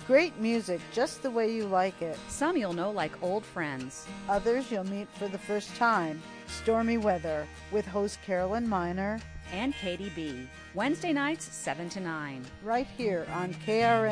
Great music just the way you like it. Some you'll know like old friends. Others you'll meet for the first time. Stormy Weather with host Carolyn Miner and Katie B. Wednesday nights 7 to 9. right here on KRN.